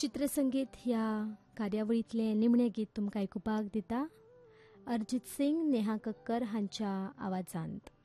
चित्रसंगीत ह्या कार्यावळींतलें निमणें गीत तुमकां आयकुपाक दिता अरिजीत सिंग, नेहा कक्कर हांच्या आवाजांत.